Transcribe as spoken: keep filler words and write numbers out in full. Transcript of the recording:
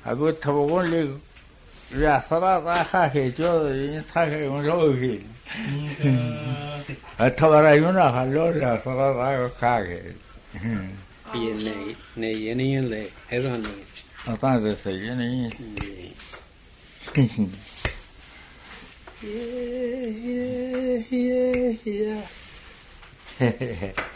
Aku tahu le rasara raha he jo ta he un ro he. Atawara yuna hallo rasara raha kha he. Ye ne ne ye ne le heron ne. Ata de se ye ne. Yeah yeah yeah yeah.